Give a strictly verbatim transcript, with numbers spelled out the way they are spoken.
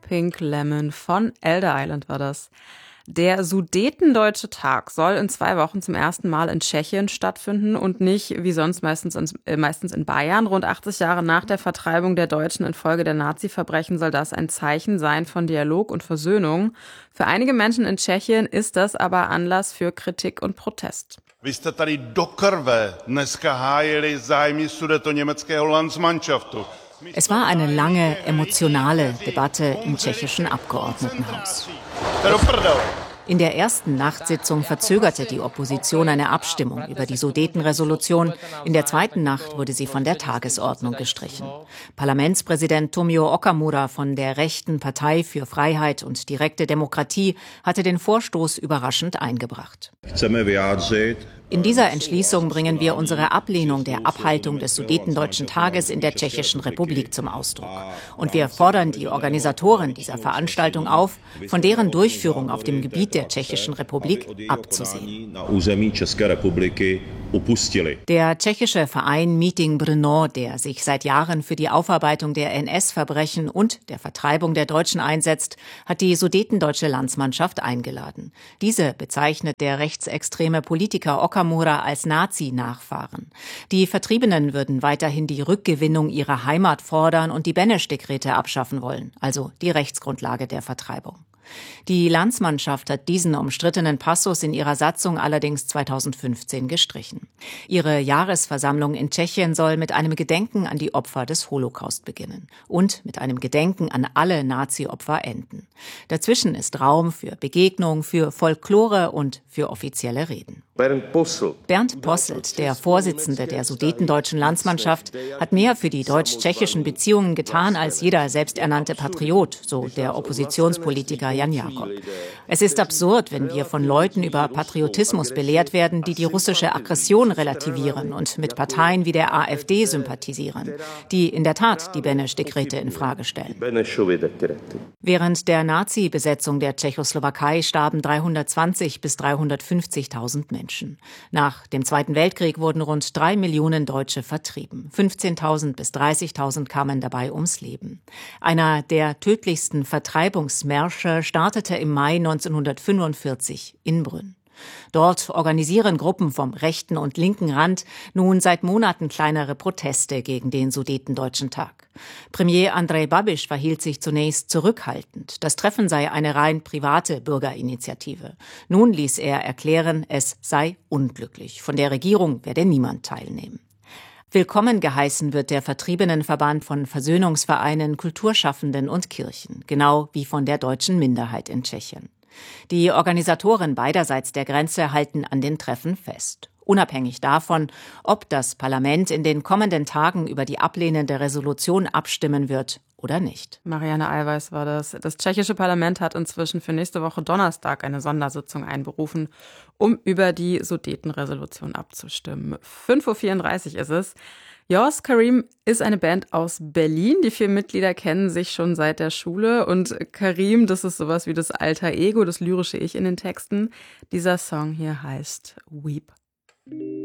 Pink Lemon von Elder Island war das. Der Sudetendeutsche Tag soll in zwei Wochen zum ersten Mal in Tschechien stattfinden und nicht wie sonst meistens in, äh, meistens in Bayern. Rund achtzig Jahre nach der Vertreibung der Deutschen infolge der Nazi-Verbrechen soll das ein Zeichen sein von Dialog und Versöhnung. Für einige Menschen in Tschechien ist das aber Anlass für Kritik und Protest. Vy jste tady do krve dneska hájili zájmy sudetoněmeckého Landsmannschaftu. Es war eine lange, emotionale Debatte im tschechischen Abgeordnetenhaus. In der ersten Nachtsitzung verzögerte die Opposition eine Abstimmung über die Sudetenresolution. In der zweiten Nacht wurde sie von der Tagesordnung gestrichen. Parlamentspräsident Tomio Okamura von der rechten Partei für Freiheit und direkte Demokratie hatte den Vorstoß überraschend eingebracht. In dieser Entschließung bringen wir unsere Ablehnung der Abhaltung des Sudetendeutschen Tages in der Tschechischen Republik zum Ausdruck. Und wir fordern die Organisatoren dieser Veranstaltung auf, von deren Durchführung auf dem Gebiet der Tschechischen Republik abzusehen. Der tschechische Verein Meeting Brno, der sich seit Jahren für die Aufarbeitung der N S-Verbrechen und der Vertreibung der Deutschen einsetzt, hat die sudetendeutsche Landsmannschaft eingeladen. Diese bezeichnet der rechtsextreme Politiker Okamura als Nazi-Nachfahren. Die Vertriebenen würden weiterhin die Rückgewinnung ihrer Heimat fordern und die Beneš-Dekrete abschaffen wollen, also die Rechtsgrundlage der Vertreibung. Die Landsmannschaft hat diesen umstrittenen Passus in ihrer Satzung allerdings zweitausendfünfzehn gestrichen. Ihre Jahresversammlung in Tschechien soll mit einem Gedenken an die Opfer des Holocaust beginnen und mit einem Gedenken an alle Nazi-Opfer enden. Dazwischen ist Raum für Begegnung, für Folklore und für offizielle Reden. Bernd Posselt, der Vorsitzende der Sudetendeutschen Landsmannschaft, hat mehr für die deutsch-tschechischen Beziehungen getan als jeder selbsternannte Patriot, so der Oppositionspolitiker Jan Jakob. Es ist absurd, wenn wir von Leuten über Patriotismus belehrt werden, die die russische Aggression relativieren und mit Parteien wie der AfD sympathisieren, die in der Tat die Beneš-Dekrete in Frage stellen. Während der Nazi-Besetzung der Tschechoslowakei starben dreihundertzwanzig bis dreihundertfünfzigtausend Menschen. Nach dem Zweiten Weltkrieg wurden rund drei Millionen Deutsche vertrieben. fünfzehntausend bis dreißigtausend kamen dabei ums Leben. Einer der tödlichsten Vertreibungsmärsche startete im Mai neunzehnhundertfünfundvierzig in Brünn. Dort organisieren Gruppen vom rechten und linken Rand nun seit Monaten kleinere Proteste gegen den Sudetendeutschen Tag. Premier Andrej Babiš verhielt sich zunächst zurückhaltend. Das Treffen sei eine rein private Bürgerinitiative. Nun ließ er erklären, es sei unglücklich. Von der Regierung werde niemand teilnehmen. Willkommen geheißen wird der Vertriebenenverband von Versöhnungsvereinen, Kulturschaffenden und Kirchen, genau wie von der deutschen Minderheit in Tschechien. Die Organisatoren beiderseits der Grenze halten an den Treffen fest. Unabhängig davon, ob das Parlament in den kommenden Tagen über die ablehnende Resolution abstimmen wird oder nicht. Marianne Allweis war das. Das tschechische Parlament hat inzwischen für nächste Woche Donnerstag eine Sondersitzung einberufen, um über die Sudetenresolution abzustimmen. fünf Uhr vierunddreißig ist es. Yours Karim ist eine Band aus Berlin. Die vier Mitglieder kennen sich schon seit der Schule. Und Karim, das ist sowas wie das alter Ego, das lyrische Ich in den Texten. Dieser Song hier heißt Weep.